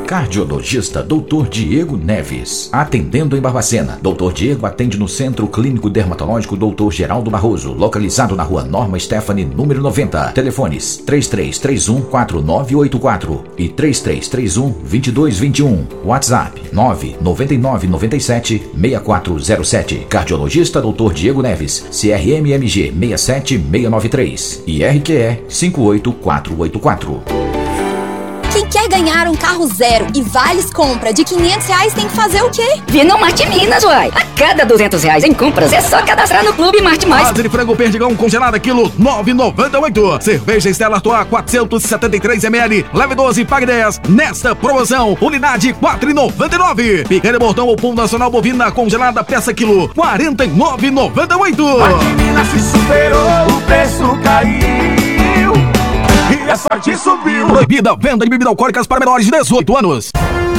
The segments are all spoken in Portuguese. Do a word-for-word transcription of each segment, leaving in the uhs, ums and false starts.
Cardiologista doutor Diego Neves, atendendo em Barbacena. doutor Diego atende no Centro Clínico Dermatológico doutor Geraldo Barroso, localizado na Rua Norma Stephanie, número noventa. Telefones três três três um quatro nove oito quatro e três três três um dois dois dois um. WhatsApp nove nove nove nove sete seis quatro zero sete. Cardiologista doutor Diego Neves, C R M M G seis sete seis nove três e R Q E cinco oito quatro oito quatro. Quem quer ganhar um carro zero e vales compra de quinhentos reais tem que fazer o quê? Vir no Marte Minas, uai. A cada duzentos reais em compras é só cadastrar no Clube Marte Mais. Asa de frango perdigão congelada quilo nove reais e noventa e oito centavos. Cerveja Stella Artois quatrocentos e setenta e três mililitros. Leve doze e pague dez. Nesta promoção, unidade quatro reais e noventa e nove centavos. Picanha Bordão ou Pão Nacional Bovina congelada peça quilo quarenta e nove reais e noventa e oito centavos. Marte Minas se superou, o preço caiu. E a sorte subiu. Proibida venda de bebidas alcoólicas para menores de dezoito anos.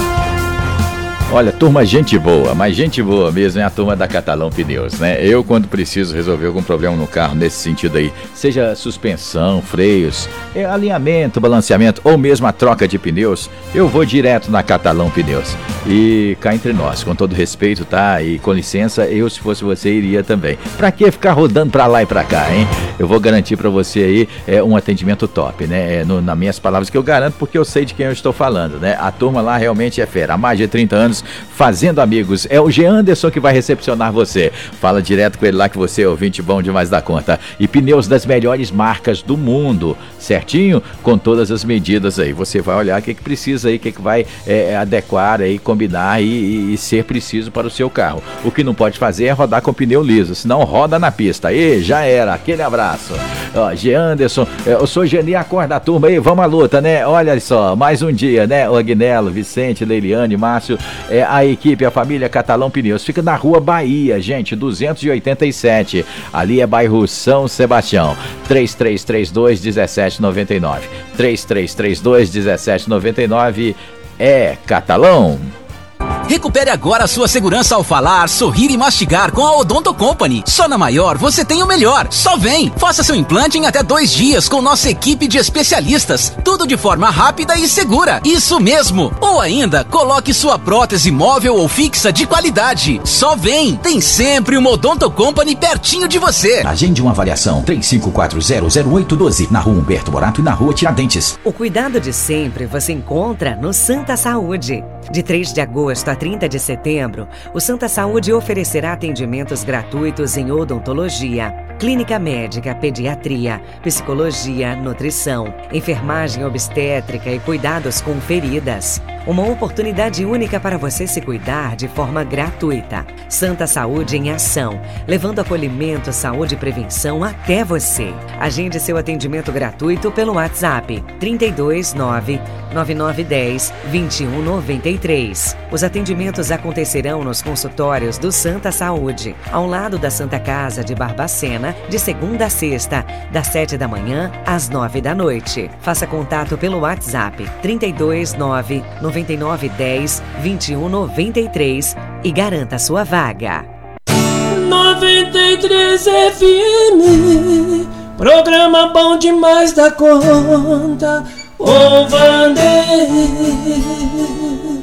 Olha, turma, gente boa, mas gente boa mesmo é a turma da Catalão Pneus, né? Eu, quando preciso resolver algum problema no carro nesse sentido aí, seja suspensão, freios, alinhamento, balanceamento ou mesmo a troca de pneus, eu vou direto na Catalão Pneus. E cá entre nós, com todo respeito, tá? E com licença, eu, se fosse você, iria também. Pra que ficar rodando pra lá e pra cá, hein? Eu vou garantir pra você aí é, um atendimento top, né? É, no, nas minhas palavras que eu garanto, porque eu sei de quem eu estou falando, né? A turma lá realmente é fera. Há mais de trinta anos fazendo amigos. É o G. Anderson que vai recepcionar você. Fala direto com ele lá que você é ouvinte bom demais da conta. E pneus das melhores marcas do mundo, certinho? Com todas as medidas aí. Você vai olhar o que, que precisa aí, o que, que vai é, adequar aí, combinar e, e, e ser preciso para o seu carro. O que não pode fazer é rodar com pneu liso, senão roda na pista. E já era. Aquele abraço. Ó, G. Anderson, eu sou Geni, acorda a turma aí, vamos à luta, né? Olha só, mais um dia, né? O Agnello, Vicente, Leiliane, Márcio, é, a equipe, a família Catalão Pneus, fica na Rua Bahia, gente, duzentos e oitenta e sete, ali é bairro São Sebastião. Três três três dois, um sete nove nove, três três três dois, um sete nove nove, é Catalão. Recupere agora a sua segurança ao falar, sorrir e mastigar com a Odonto Company. Só na Maior você tem o melhor. Só vem! Faça seu implante em até dois dias com nossa equipe de especialistas. Tudo de forma rápida e segura. Isso mesmo! Ou ainda, coloque sua prótese móvel ou fixa de qualidade. Só vem! Tem sempre uma Odonto Company pertinho de você. Agende uma avaliação três cinco quatro zero zero oito um dois na Rua Humberto Morato e na Rua Tiradentes. O cuidado de sempre você encontra no Santa Saúde. De três de agosto a trinta de setembro, o Santa Saúde oferecerá atendimentos gratuitos em odontologia, clínica médica, pediatria, psicologia, nutrição, enfermagem obstétrica e cuidados com feridas. Uma oportunidade única para você se cuidar de forma gratuita. Santa Saúde em ação, levando acolhimento, saúde e prevenção até você. Agende seu atendimento gratuito pelo WhatsApp trinta e dois, nove nove nove um zero, vinte e um noventa e três. Os atendimentos acontecerão nos consultórios do Santa Saúde, ao lado da Santa Casa de Barbacena, de segunda a sexta, das sete da manhã às nove da noite. Faça contato pelo WhatsApp trinta e dois, nove nove nove um zero, vinte e um noventa e três e garanta sua vaga. noventa e três F M, programa bom demais da conta, ô Vanderlei.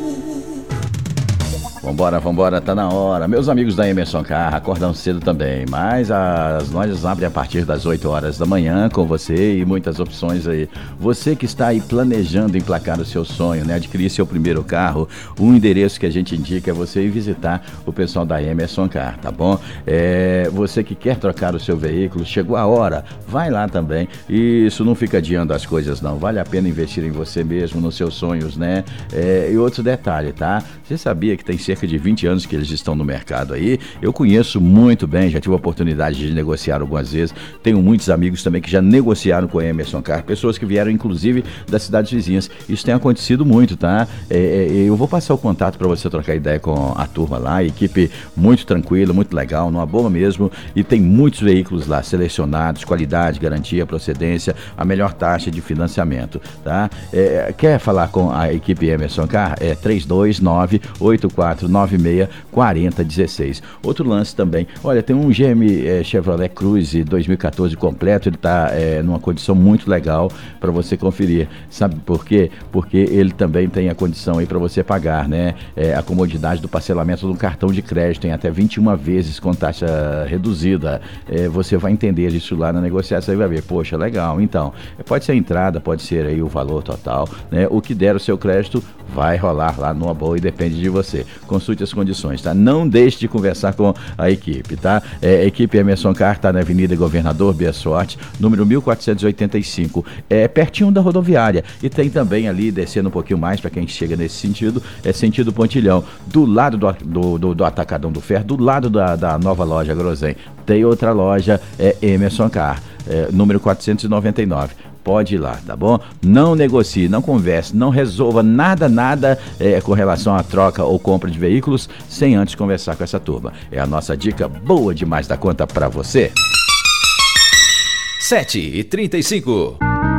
Vambora, vambora, tá na hora. Meus amigos da Emerson Car acordam cedo também, mas as lojas abrem a partir das oito horas da manhã com você e muitas opções aí. Você que está aí planejando emplacar o seu sonho, né? Adquirir seu primeiro carro, o endereço que a gente indica é você ir visitar o pessoal da Emerson Car, tá bom? É, você que quer trocar o seu veículo, chegou a hora, vai lá também. Isso não fica adiando as coisas não, vale a pena investir em você mesmo, nos seus sonhos, né? É, e outro detalhe, tá? Você sabia que tem cerca de vinte anos que eles estão no mercado aí? Eu conheço muito bem, já tive a oportunidade de negociar algumas vezes, tenho muitos amigos também que já negociaram com a Emerson Car, pessoas que vieram inclusive das cidades vizinhas. Isso tem acontecido muito, tá? É, é, eu vou passar o contato para você trocar ideia com a turma lá, equipe muito tranquila, muito legal, numa boa mesmo, e tem muitos veículos lá selecionados, qualidade, garantia, procedência, a melhor taxa de financiamento, tá? É, quer falar com a equipe Emerson Car? É três dois nove, oito quatro quatro nove seis, quatro zero um seis. Outro lance também, olha, tem um G M é, Chevrolet Cruze dois mil e quatorze completo, ele está é, numa condição muito legal para você conferir. Sabe por quê? Porque ele também tem a condição aí para você pagar, né? É, a comodidade do parcelamento do cartão de crédito em até vinte e uma vezes com taxa reduzida. É, você vai entender isso lá na negociação e vai ver, poxa, legal. Então, pode ser a entrada, pode ser aí o valor total, né? O que der o seu crédito vai rolar lá numa boa e depende de você. Consulte as condições, tá? Não deixe de conversar com a equipe, tá? É, a equipe Emerson Car tá na Avenida Governador Bia Sorte, número mil quatrocentos e oitenta e cinco, é pertinho da rodoviária. E tem também ali, descendo um pouquinho mais para quem chega nesse sentido, é sentido Pontilhão, do lado do, do, do, do Atacadão do Ferro, do lado da, da nova loja Grosen. Tem outra loja, é Emerson Car, é, número quatrocentos e noventa e nove. Pode ir lá, tá bom? Não negocie, não converse, não resolva nada, nada é, com relação à troca ou compra de veículos sem antes conversar com essa turma. É a nossa dica boa demais da conta pra você. sete e trinta e cinco.